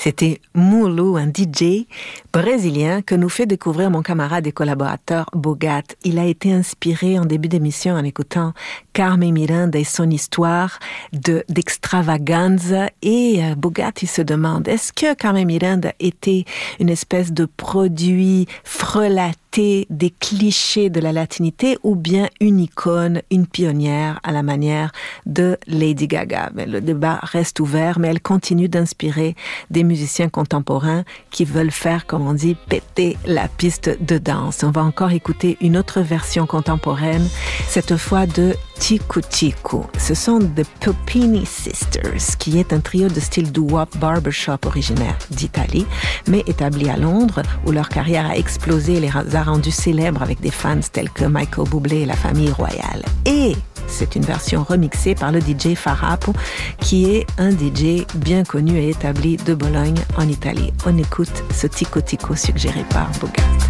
C'était Moulou, un DJ brésilien que nous fait découvrir mon camarade et collaborateur Bogat. Il a été inspiré en début d'émission en écoutant Carmen Miranda et son histoire d'extravaganza. Et Bogat, il se demande, est-ce que Carmen Miranda était une espèce de produit frelaté des clichés de la latinité ou bien une icône, une pionnière à la manière de Lady Gaga? Mais le débat reste ouvert, mais elle continue d'inspirer des musiciens contemporains qui veulent faire, comme on dit, péter la piste de danse. On va encore écouter une autre version contemporaine, cette fois de Tico Tico. Ce sont The Pupini Sisters, qui est un trio de style doo-wop barbershop originaire d'Italie, mais établi à Londres, où leur carrière a explosé et les a rendus célèbres avec des fans tels que Michael Bublé et la famille royale. Et c'est une version remixée par le DJ Farapo, qui est un DJ bien connu et établi de Bologne en Italie. On écoute ce Tico Tico suggéré par Bogat.